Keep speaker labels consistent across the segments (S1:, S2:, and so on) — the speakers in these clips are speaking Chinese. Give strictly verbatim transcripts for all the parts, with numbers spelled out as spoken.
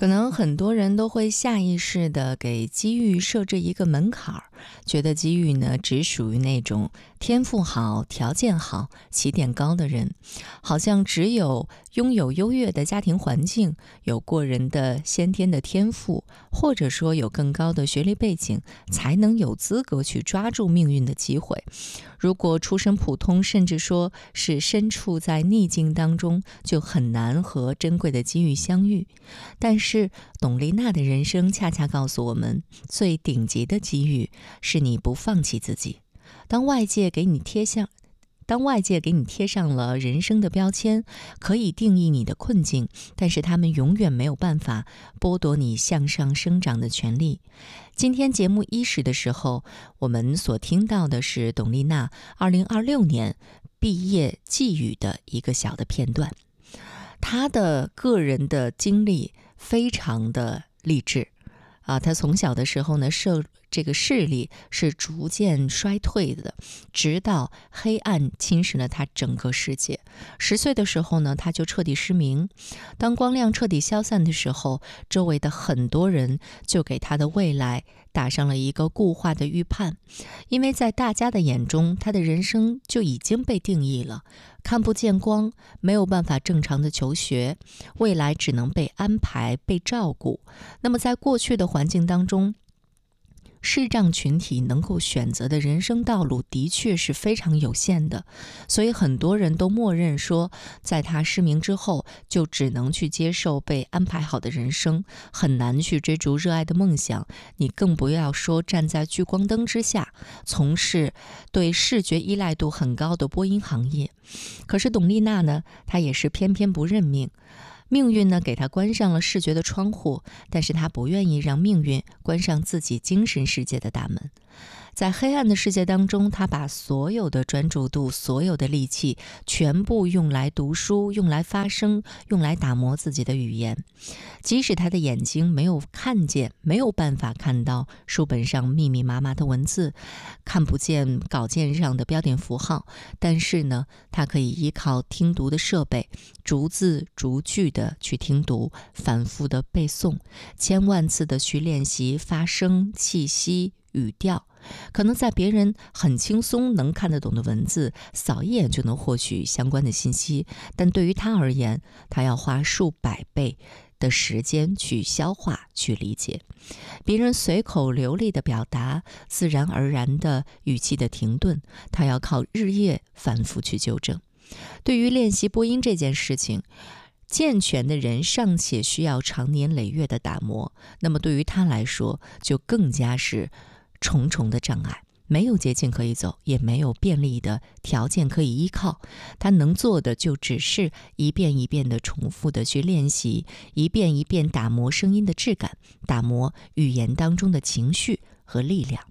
S1: 可能很多人都会下意识地给机遇设置一个门槛儿，觉得机遇呢只属于那种天赋好、条件好、起点高的人，好像只有拥有优越的家庭环境，有过人的先天的天赋，或者说有更高的学历背景，才能有资格去抓住命运的机会。如果出身普通，甚至说是身处在逆境当中，就很难和珍贵的机遇相遇。但是董丽娜的人生恰恰告诉我们，最顶级的机遇是你不放弃自己。当外界给你贴上当外界给你贴上了人生的标签，可以定义你的困境，但是他们永远没有办法剥夺你向上生长的权利。今天节目伊始的时候，我们所听到的是董丽娜二零二六年毕业寄语的一个小的片段。她的个人的经历非常的励志啊，她从小的时候呢，受这个视力是逐渐衰退的，直到黑暗侵蚀了他整个世界。十岁的时候呢，他就彻底失明。当光亮彻底消散的时候，周围的很多人就给他的未来打上了一个固化的预判，因为在大家的眼中，他的人生就已经被定义了，看不见光，没有办法正常的求学，未来只能被安排、被照顾。那么在过去的环境当中，视障群体能够选择的人生道路的确是非常有限的，所以很多人都默认说，在他失明之后，就只能去接受被安排好的人生，很难去追逐热爱的梦想。你更不要说站在聚光灯之下，从事对视觉依赖度很高的播音行业。可是董丽娜呢，她也是偏偏不认命。命运呢，给他关上了视觉的窗户，但是他不愿意让命运关上自己精神世界的大门。在黑暗的世界当中，他把所有的专注度、所有的力气全部用来读书，用来发声，用来打磨自己的语言。即使他的眼睛没有看见，没有办法看到书本上密密麻麻的文字，看不见稿件上的标点符号，但是呢，他可以依靠听读的设备，逐字逐句的去听读，反复的背诵，千万次的去练习发声、气息、语调。可能在别人很轻松能看得懂的文字，扫一眼就能获取相关的信息，但对于他而言，他要花数百倍的时间去消化、去理解。别人随口流利的表达，自然而然的语气的停顿，他要靠日夜反复去纠正。对于练习播音这件事情，健全的人尚且需要长年累月的打磨，那么对于他来说，就更加是重重的障碍，没有捷径可以走，也没有便利的条件可以依靠。他能做的就只是一遍一遍的重复的去练习，一遍一遍打磨声音的质感，打磨语言当中的情绪和力量。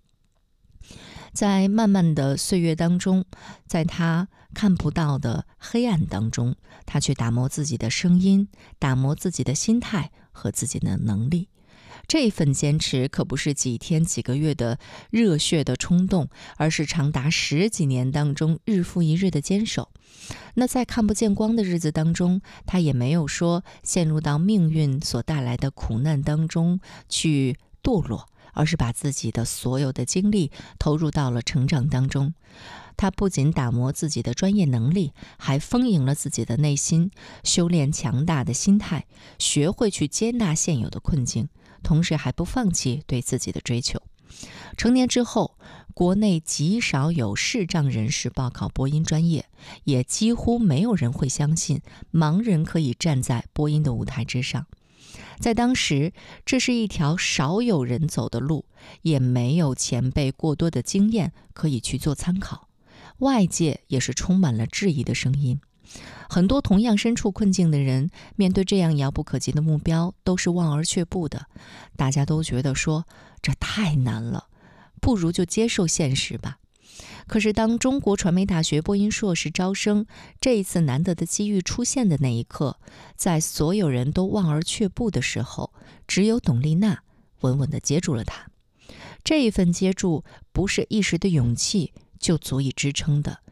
S1: 在漫漫的岁月当中，在他看不到的黑暗当中，他去打磨自己的声音，打磨自己的心态和自己的能力。这份坚持可不是几天几个月的热血的冲动，而是长达十几年当中日复一日的坚守。那在看不见光的日子当中，他也没有说陷入到命运所带来的苦难当中去堕落，而是把自己的所有的精力投入到了成长当中。他不仅打磨自己的专业能力，还丰盈了自己的内心，修炼强大的心态，学会去接纳现有的困境，同时还不放弃对自己的追求。成年之后，国内极少有视障人士报考播音专业，也几乎没有人会相信盲人可以站在播音的舞台之上。在当时，这是一条少有人走的路，也没有前辈过多的经验可以去做参考。外界也是充满了质疑的声音。很多同样身处困境的人，面对这样遥不可及的目标，都是望而却步的。大家都觉得说，这太难了，不如就接受现实吧。可是当中国传媒大学播音硕士招生，这一次难得的机遇出现的那一刻，在所有人都望而却步的时候，只有董丽娜稳稳地接住了它。这一份接住不是一时的勇气就足以支撑的，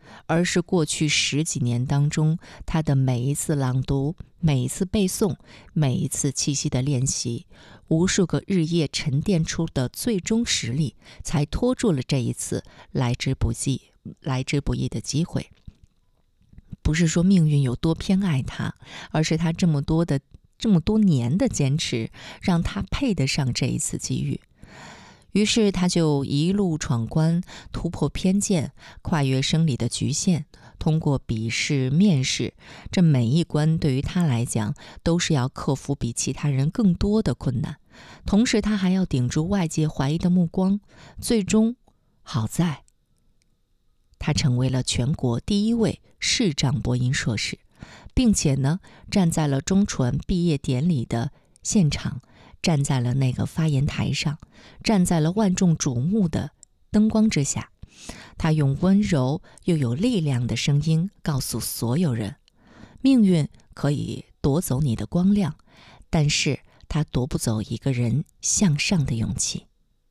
S1: 而是过去十几年当中他的每一次朗读、每一次背诵、每一次气息的练习，无数个日夜沉淀出的最终实力，才拖住了这一次来之不易、来之不易的机会。不是说命运有多偏爱他，而是他这么多的这么多年的坚持，让他配得上这一次机遇。于是他就一路闯关，突破偏见，跨越生理的局限，通过笔试、面试，这每一关对于他来讲都是要克服比其他人更多的困难，同时他还要顶住外界怀疑的目光。最终好在他成为了全国第一位视障播音硕士，并且呢站在了中传毕业典礼的现场，站在了那个发言台上，站在了万众瞩目的灯光之下。他用温柔又有力量的声音告诉所有人，命运可以夺走你的光亮，但是他夺不走一个人向上的勇气。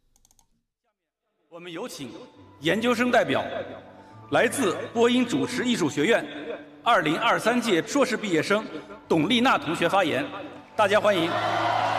S2: 我们有请研究生代表，来自播音主持艺术学院二零二三届硕士毕业生董丽娜同学发言，大家欢迎。